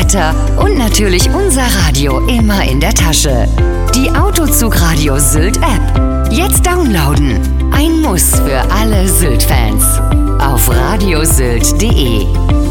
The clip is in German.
Wetter und natürlich unser Radio immer in der Tasche. Die Autozug Radio Sylt App. Jetzt downloaden. Ein Muss für alle Sylt-Fans. Auf radiosylt.de.